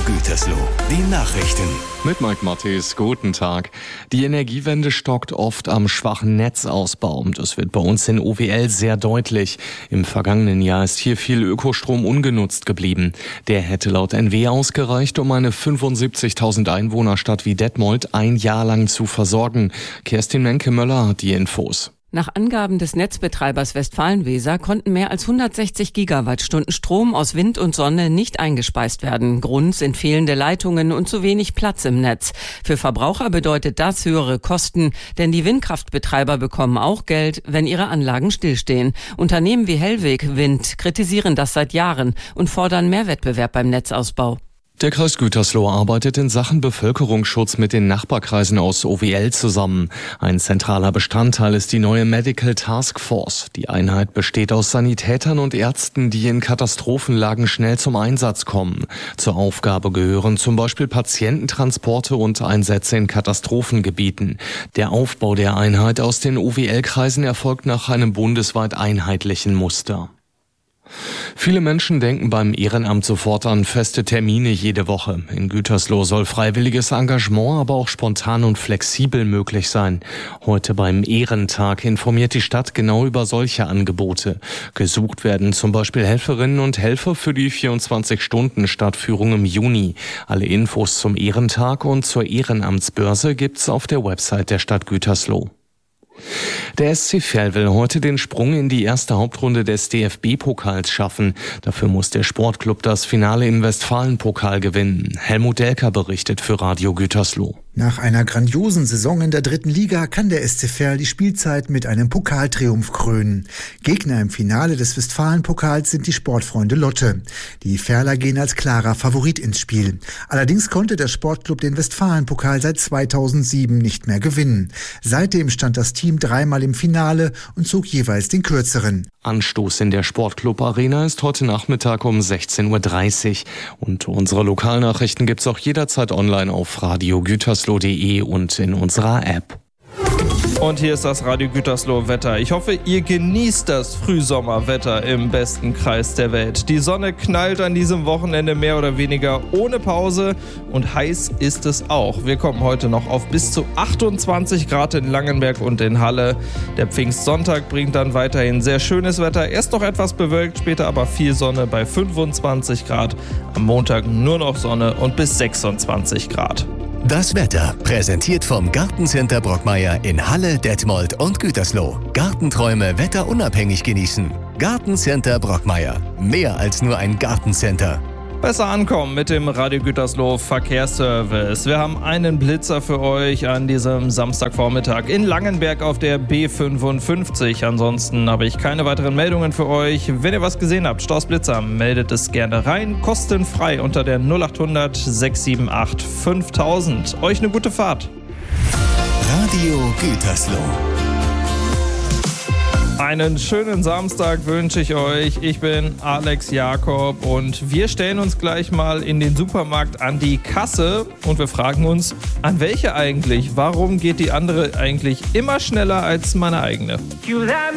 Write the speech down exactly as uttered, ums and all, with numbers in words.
Gütersloh, die Nachrichten. Mit Mike Mattis, guten Tag. Die Energiewende stockt oft am schwachen Netzausbau. Das wird bei uns in O W L sehr deutlich. Im vergangenen Jahr ist hier viel Ökostrom ungenutzt geblieben. Der hätte laut N W ausgereicht, um eine fünfundsiebzigtausend Einwohnerstadt wie Detmold ein Jahr lang zu versorgen. Kerstin Menke-Möller hat die Infos. Nach Angaben des Netzbetreibers Westfalen-Weser konnten mehr als hundertsechzig Gigawattstunden Strom aus Wind und Sonne nicht eingespeist werden. Grund sind fehlende Leitungen und zu wenig Platz im Netz. Für Verbraucher bedeutet das höhere Kosten, denn die Windkraftbetreiber bekommen auch Geld, wenn ihre Anlagen stillstehen. Unternehmen wie Hellweg Wind kritisieren das seit Jahren und fordern mehr Wettbewerb beim Netzausbau. Der Kreis Gütersloh arbeitet in Sachen Bevölkerungsschutz mit den Nachbarkreisen aus O W L zusammen. Ein zentraler Bestandteil ist die neue Medical Task Force. Die Einheit besteht aus Sanitätern und Ärzten, die in Katastrophenlagen schnell zum Einsatz kommen. Zur Aufgabe gehören zum Beispiel Patiententransporte und Einsätze in Katastrophengebieten. Der Aufbau der Einheit aus den O W L-Kreisen erfolgt nach einem bundesweit einheitlichen Muster. Viele Menschen denken beim Ehrenamt sofort an feste Termine jede Woche. In Gütersloh soll freiwilliges Engagement aber auch spontan und flexibel möglich sein. Heute beim Ehrentag informiert die Stadt genau über solche Angebote. Gesucht werden zum Beispiel Helferinnen und Helfer für die vierundzwanzig-Stunden-Stadtführung im Juni. Alle Infos zum Ehrentag und zur Ehrenamtsbörse gibt's auf der Website der Stadt Gütersloh. Der S C Verl will heute den Sprung in die erste Hauptrunde des D F B-Pokals schaffen. Dafür muss der Sportclub das Finale im Westfalen-Pokal gewinnen. Helmut Delker berichtet für Radio Gütersloh. Nach einer grandiosen Saison in der dritten Liga kann der S C Verl die Spielzeit mit einem Pokaltriumph krönen. Gegner im Finale des Westfalen-Pokals sind die Sportfreunde Lotte. Die Verler gehen als klarer Favorit ins Spiel. Allerdings konnte der Sportclub den Westfalen-Pokal seit zweitausendsieben nicht mehr gewinnen. Seitdem stand das Team dreimal im Finale und zog jeweils den kürzeren. Anstoß in der Sportclub Arena ist heute Nachmittag um sechzehn Uhr dreißig. Und unsere Lokalnachrichten gibt's auch jederzeit online auf radio gütersloh punkt de und in unserer App. Und hier ist das Radio Gütersloh Wetter. Ich hoffe, ihr genießt das Frühsommerwetter im besten Kreis der Welt. Die Sonne knallt an diesem Wochenende mehr oder weniger ohne Pause und heiß ist es auch. Wir kommen heute noch auf bis zu achtundzwanzig Grad in Langenberg und in Halle. Der Pfingstsonntag bringt dann weiterhin sehr schönes Wetter. Erst noch etwas bewölkt, später aber viel Sonne bei fünfundzwanzig Grad. Am Montag nur noch Sonne und bis sechsundzwanzig Grad. Das Wetter präsentiert vom Gartencenter Brockmeier in Halle, Detmold und Gütersloh. Gartenträume wetterunabhängig genießen. Gartencenter Brockmeier. Mehr als nur ein Gartencenter. Besser ankommen mit dem Radio Gütersloh Verkehrsservice. Wir haben einen Blitzer für euch an diesem Samstagvormittag in Langenberg auf der B fünfundfünfzig. Ansonsten habe ich keine weiteren Meldungen für euch. Wenn ihr was gesehen habt, Staus Blitzer, meldet es gerne rein. Kostenfrei unter der null achthundert sechs sieben acht fünftausend. Euch eine gute Fahrt. Radio Gütersloh. Einen schönen Samstag wünsche ich euch. Ich bin Alex Jakob und wir stellen uns gleich mal in den Supermarkt an die Kasse und wir fragen uns, an welche eigentlich? Warum geht die andere eigentlich immer schneller als meine eigene?